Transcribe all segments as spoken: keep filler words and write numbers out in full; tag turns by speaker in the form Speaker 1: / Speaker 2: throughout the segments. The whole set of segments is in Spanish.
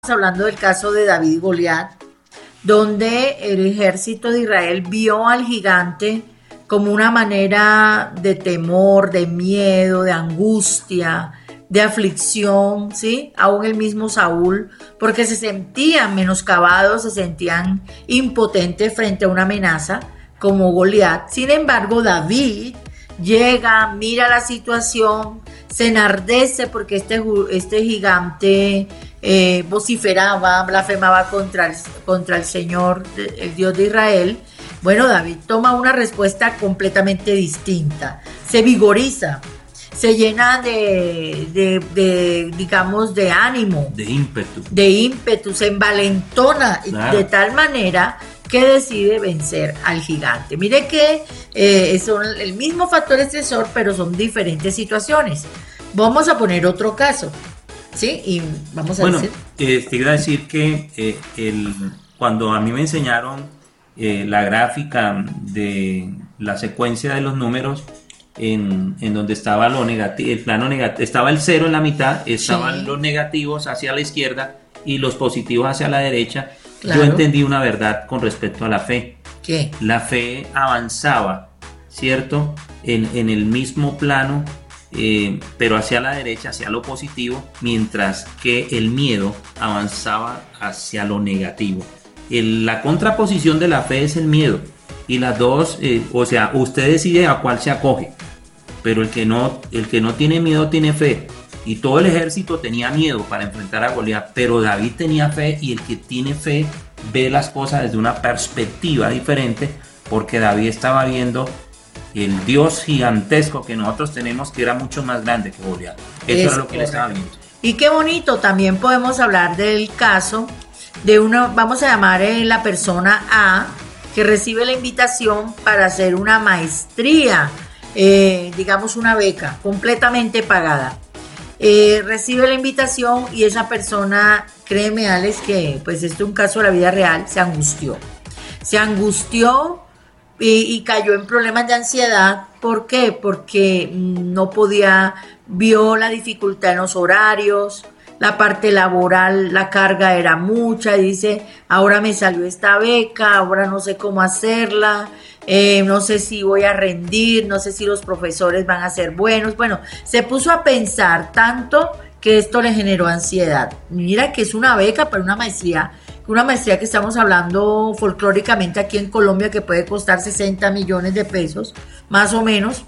Speaker 1: Hablando del caso de David y Goliat, donde el ejército de Israel vio al gigante como una manera de temor, de miedo, de angustia, de aflicción, ¿sí? Aún el mismo Saúl, porque se sentían menoscabados, se sentían impotentes frente a una amenaza como Goliat. Sin embargo, David llega, mira la situación, se enardece porque este, este gigante eh, vociferaba, blasfemaba contra el, contra el Señor, el Dios de Israel. Bueno, David toma una respuesta completamente distinta, se vigoriza, se llena de, de, de digamos, de ánimo,
Speaker 2: de ímpetu,
Speaker 1: de ímpetu, se envalentona claro. De tal manera que decide vencer al gigante. Mire que eh, son el mismo factor estresor, pero son diferentes situaciones. Vamos a poner otro caso, ¿sí? Y vamos a
Speaker 2: bueno,
Speaker 1: decir...
Speaker 2: Eh, te iba a decir que eh, el, cuando a mí me enseñaron eh, la gráfica de la secuencia de los números, en, en donde estaba lo negativo, el plano negativo, estaba el cero en la mitad, estaban sí. Los negativos hacia la izquierda y los positivos hacia la derecha. Claro. Yo entendí una verdad con respecto a la fe.
Speaker 1: ¿Qué?
Speaker 2: La fe avanzaba, ¿cierto? En, en el mismo plano, eh, pero hacia la derecha, hacia lo positivo, mientras que el miedo avanzaba hacia lo negativo. El, la contraposición de la fe es el miedo. Y las dos, eh, o sea, usted decide a cuál se acoge. Pero el que no, el que no tiene miedo tiene fe. Y todo el ejército tenía miedo para enfrentar a Goliat, pero David tenía fe, y el que tiene fe ve las cosas desde una perspectiva diferente, porque David estaba viendo el Dios gigantesco que nosotros tenemos, que era mucho más grande que Goliat. Eso es era lo que él estaba viendo.
Speaker 1: Y qué bonito, también podemos hablar del caso de una, vamos a llamar a la persona A, que recibe la invitación para hacer una maestría, eh, digamos una beca completamente pagada. Eh, recibe la invitación y esa persona, créeme Alex, que pues esto es un caso de la vida real, se angustió. Se angustió y, y cayó en problemas de ansiedad. ¿Por qué? Porque no podía, vio la dificultad en los horarios, la parte laboral, la carga era mucha, y dice, ahora me salió esta beca, ahora no sé cómo hacerla. Eh, no sé si voy a rendir, no sé si los profesores van a ser buenos. Bueno, se puso a pensar tanto que esto le generó ansiedad. Mira que es una beca para una maestría, una maestría que estamos hablando folclóricamente aquí en Colombia, que puede costar sesenta millones de pesos, más o menos,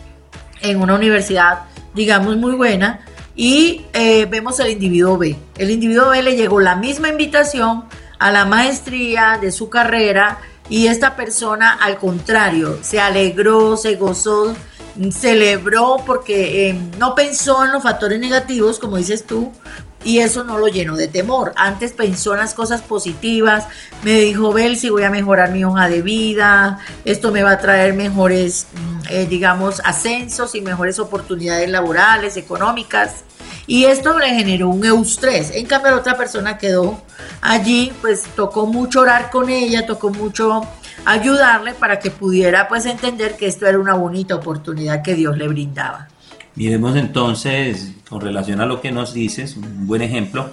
Speaker 1: en una universidad, digamos, muy buena. Y eh, vemos el individuo B. El individuo B le llegó la misma invitación a la maestría de su carrera, y esta persona, al contrario, se alegró, se gozó, celebró, porque eh, no pensó en los factores negativos, como dices tú, y eso no lo llenó de temor. Antes pensó en las cosas positivas. Me dijo, Bel, si voy a mejorar mi hoja de vida, esto me va a traer mejores, eh, digamos, ascensos y mejores oportunidades laborales, económicas. Y esto le generó un eustrés. En cambio, la otra persona quedó allí, pues tocó mucho orar con ella, tocó mucho ayudarle para que pudiera pues entender que esto era una bonita oportunidad que Dios le brindaba.
Speaker 2: Miremos entonces, con relación a lo que nos dices, un buen ejemplo,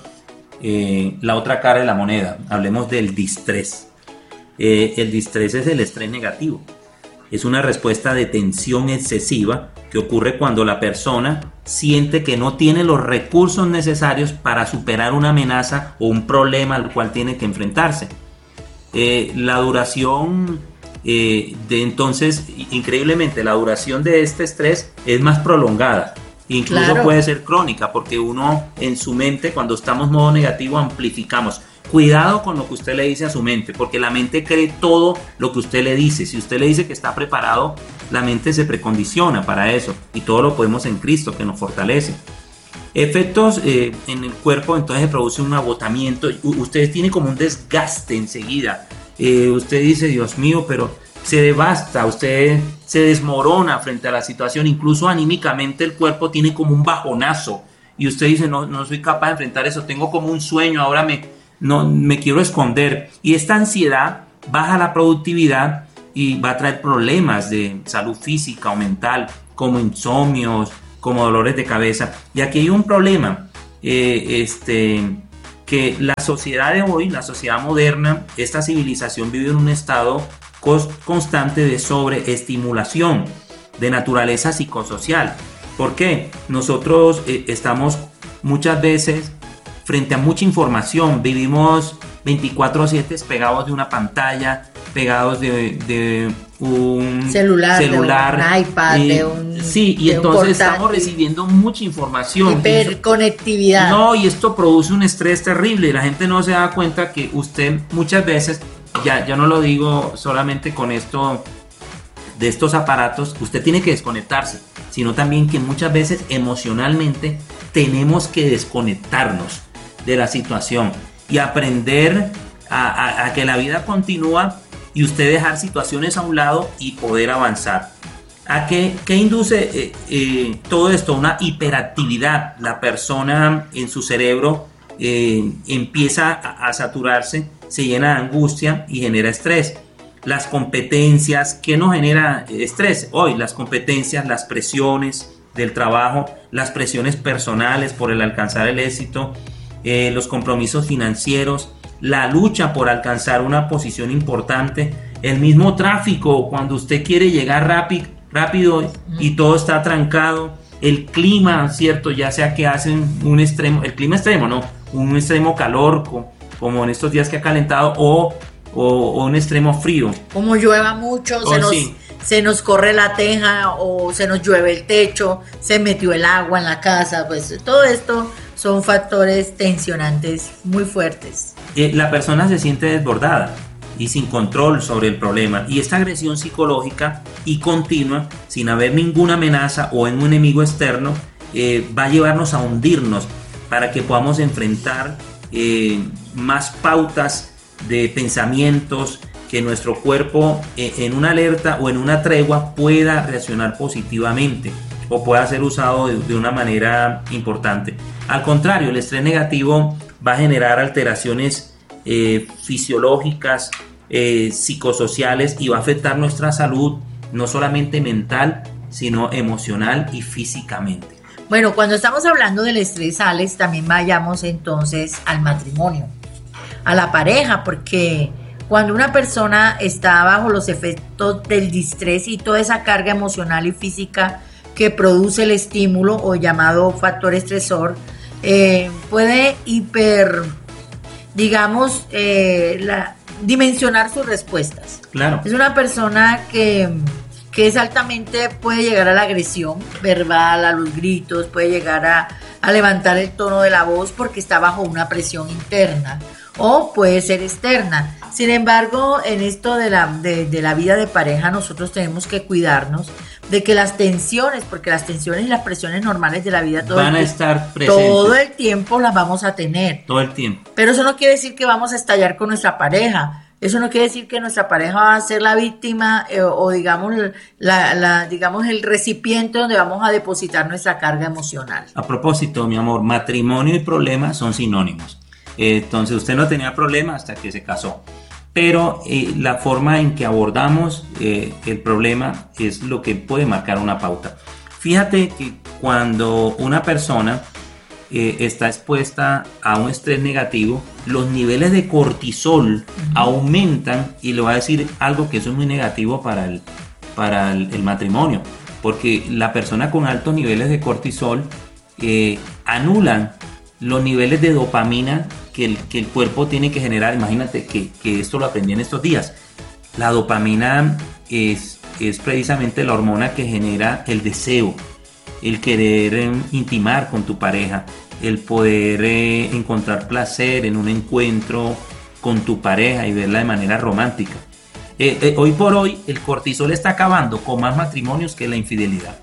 Speaker 2: eh, la otra cara de la moneda. Hablemos del distrés. Eh, el distrés es el estrés negativo. Es una respuesta de tensión excesiva que ocurre cuando la persona siente que no tiene los recursos necesarios para superar una amenaza o un problema al cual tiene que enfrentarse. Eh, la duración eh, de entonces, increíblemente, la duración de este estrés es más prolongada. Incluso claro. Puede ser crónica, porque uno en su mente, cuando estamos en modo negativo, amplificamos. Cuidado con lo que usted le dice a su mente, porque la mente cree todo lo que usted le dice. Si usted le dice que está preparado, la mente se precondiciona para eso, y todo lo podemos en Cristo, que nos fortalece. Efectos eh, en el cuerpo, entonces se produce un agotamiento. Usted tiene como un desgaste enseguida. Eh, usted dice, Dios mío, pero se devasta, usted se desmorona frente a la situación. Incluso anímicamente el cuerpo tiene como un bajonazo, y usted dice, no, no soy capaz de enfrentar eso, tengo como un sueño, ahora me... no me quiero esconder. Y esta ansiedad baja la productividad y va a traer problemas de salud física o mental, como insomnios, como dolores de cabeza. Y aquí hay un problema. Eh, este, que la sociedad de hoy, la sociedad moderna, esta civilización vive en un estado constante de sobreestimulación de naturaleza psicosocial. ¿Por qué? Nosotros eh, estamos muchas veces frente a mucha información, vivimos veinticuatro siete pegados de una pantalla, pegados de, de un
Speaker 1: celular,
Speaker 2: celular
Speaker 1: de un iPad,
Speaker 2: eh,
Speaker 1: de un
Speaker 2: sí, y entonces estamos recibiendo mucha información.
Speaker 1: Hiperconectividad.
Speaker 2: No, y esto produce un estrés terrible. La gente no se da cuenta que usted muchas veces, ya, ya no lo digo solamente con esto de estos aparatos, usted tiene que desconectarse, sino también que muchas veces emocionalmente tenemos que desconectarnos de la situación y aprender a, a, a que la vida continúa y usted dejar situaciones a un lado y poder avanzar. ¿A qué, qué induce eh, eh, todo esto? Una hiperactividad. La persona en su cerebro eh, empieza a, a saturarse, se llena de angustia y genera estrés. Las competencias, ¿qué nos genera estrés? Hoy las competencias, las presiones del trabajo, las presiones personales por el alcanzar el éxito, eh, los compromisos financieros, la lucha por alcanzar una posición importante, el mismo tráfico cuando usted quiere llegar rápido, rápido y todo está trancado, el clima, ¿cierto? Ya sea que hacen un extremo, el clima extremo, ¿no? Un extremo calor, como en estos días que ha calentado, o, o, o un extremo frío.
Speaker 1: Como llueva mucho,
Speaker 2: oh,
Speaker 1: se, nos,
Speaker 2: sí.
Speaker 1: se nos corre la teja o se nos llueve el techo, se metió el agua en la casa, pues todo esto son factores tensionantes muy fuertes.
Speaker 2: Eh, la persona se siente desbordada y sin control sobre el problema, y esta agresión psicológica y continua, sin haber ninguna amenaza o en un enemigo externo, eh, va a llevarnos a hundirnos para que podamos enfrentar eh, más pautas de pensamientos, que nuestro cuerpo eh, en una alerta o en una tregua pueda reaccionar positivamente o pueda ser usado de, de una manera importante. Al contrario, el estrés negativo va a generar alteraciones eh, fisiológicas, eh, psicosociales, y va a afectar nuestra salud, no solamente mental, sino emocional y físicamente.
Speaker 1: Bueno, cuando estamos hablando del estrés, Alex, también vayamos entonces al matrimonio, a la pareja, porque cuando una persona está bajo los efectos del distrés y toda esa carga emocional y física que produce el estímulo o llamado factor estresor, eh, puede hiper, digamos, eh, la, dimensionar sus respuestas.
Speaker 2: Claro.
Speaker 1: Es una persona que, que es altamente, puede llegar a la agresión verbal, a los gritos, puede llegar a, a levantar el tono de la voz porque está bajo una presión interna, o puede ser externa. Sin embargo, en esto de la, de, de la vida de pareja, nosotros tenemos que cuidarnos de que las tensiones, porque las tensiones y las presiones normales de la vida todo
Speaker 2: van
Speaker 1: el,
Speaker 2: a estar presentes.
Speaker 1: Todo el tiempo las vamos a tener.
Speaker 2: Todo el tiempo.
Speaker 1: Pero eso no quiere decir que vamos a estallar con nuestra pareja. Eso no quiere decir que nuestra pareja va a ser la víctima eh, o digamos, la, la, digamos el recipiente donde vamos a depositar nuestra carga emocional.
Speaker 2: A propósito, mi amor, matrimonio y problemas son sinónimos. Entonces usted no tenía problema hasta que se casó, pero eh, la forma en que abordamos eh, el problema es lo que puede marcar una pauta. Fíjate que cuando una persona eh, está expuesta a un estrés negativo, los niveles de cortisol uh-huh. aumentan, y le voy a decir algo que eso es muy negativo para el, para el, el matrimonio, porque la persona con altos niveles de cortisol eh, anulan los niveles de dopamina que el, que el cuerpo tiene que generar. Imagínate que, que esto lo aprendí en estos días. La dopamina es, es precisamente la hormona que genera el deseo, el querer eh, intimar con tu pareja, el poder eh, encontrar placer en un encuentro con tu pareja y verla de manera romántica. Eh, eh, hoy por hoy el cortisol está acabando con más matrimonios que la infidelidad.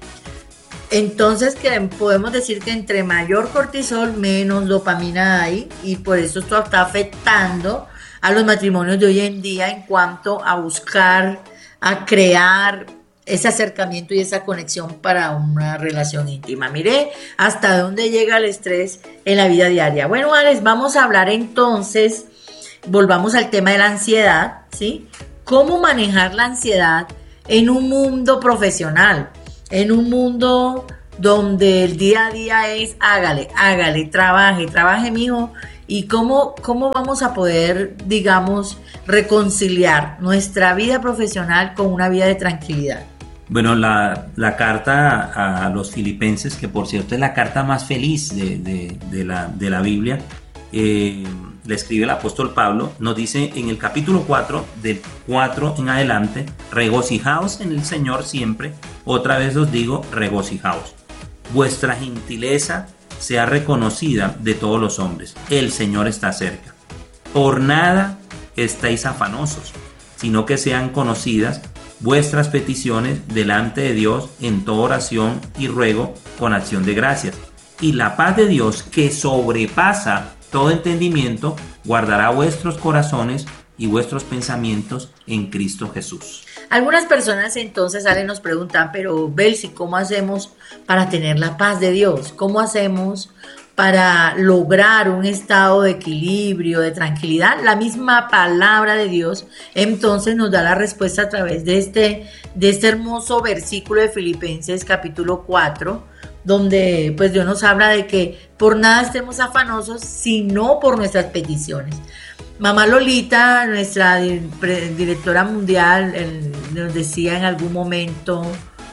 Speaker 1: Entonces que podemos decir que entre mayor cortisol, menos dopamina hay, y por eso esto está afectando a los matrimonios de hoy en día en cuanto a buscar, a crear ese acercamiento y esa conexión para una relación íntima. Mire hasta dónde llega el estrés en la vida diaria. Bueno, Alex, vamos a hablar entonces, volvamos al tema de la ansiedad, ¿sí? ¿Cómo manejar la ansiedad en un mundo profesional? En un mundo donde el día a día es hágale, hágale, trabaje, trabaje, mijo, y cómo, cómo vamos a poder, digamos, reconciliar nuestra vida profesional con una vida de tranquilidad.
Speaker 2: Bueno, la, la carta a los Filipenses, que por cierto es la carta más feliz de, de, de, la, de la Biblia, eh, le escribe el apóstol Pablo, nos dice en el capítulo cuatro, del cuatro en adelante: regocijaos en el Señor siempre, otra vez os digo, regocijaos. Vuestra gentileza sea reconocida de todos los hombres, el Señor está cerca. Por nada estéis afanosos, sino que sean conocidas vuestras peticiones delante de Dios en toda oración y ruego con acción de gracias. Y la paz de Dios, que sobrepasa todo entendimiento, guardará vuestros corazones y vuestros pensamientos en Cristo Jesús.
Speaker 1: Algunas personas entonces salen y nos preguntan, pero Belsi, ¿cómo hacemos para tener la paz de Dios? ¿Cómo hacemos para lograr un estado de equilibrio, de tranquilidad? La misma palabra de Dios entonces nos da la respuesta a través de este, de este hermoso versículo de Filipenses capítulo cuatro, donde pues Dios nos habla de que por nada estemos afanosos, sino por nuestras peticiones. Mamá Lolita, nuestra directora mundial, nos decía en algún momento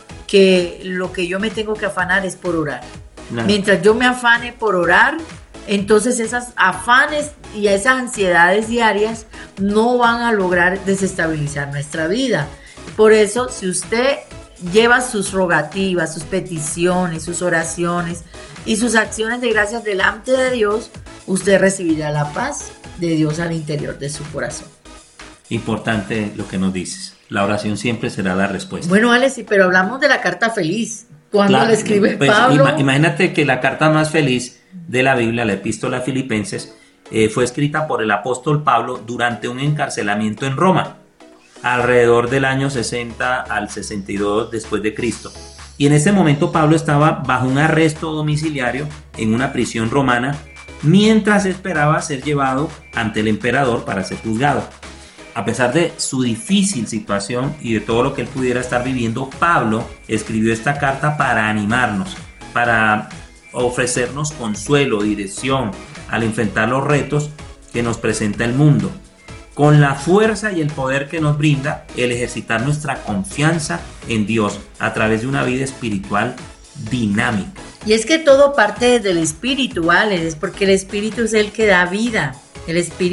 Speaker 1: que lo que yo me tengo que afanar es por orar. No. Mientras yo me afane por orar, entonces esas afanes y esas ansiedades diarias no van a lograr desestabilizar nuestra vida. Por eso, si usted lleva sus rogativas, sus peticiones, sus oraciones y sus acciones de gracias delante de Dios, usted recibirá la paz de Dios al interior de su corazón.
Speaker 2: Importante lo que nos dices. La oración siempre será la respuesta.
Speaker 1: Bueno, Alex, pero hablamos de la carta feliz. ¿Cuándo claro, la escribe
Speaker 2: pues,
Speaker 1: Pablo?
Speaker 2: Ima, imagínate que la carta más feliz de la Biblia, la epístola a Filipenses, eh, fue escrita por el apóstol Pablo durante un encarcelamiento en Roma, alrededor del año sesenta al sesenta y dos después de Cristo. Y en ese momento Pablo estaba bajo un arresto domiciliario en una prisión romana, mientras esperaba ser llevado ante el emperador para ser juzgado. A pesar de su difícil situación y de todo lo que él pudiera estar viviendo, Pablo escribió esta carta para animarnos, para ofrecernos consuelo, dirección al enfrentar los retos que nos presenta el mundo, con la fuerza y el poder que nos brinda el ejercitar nuestra confianza en Dios a través de una vida espiritual dinámica.
Speaker 1: Y es que todo parte del espíritu, ¿vale? Es porque el espíritu es el que da vida. El espíritu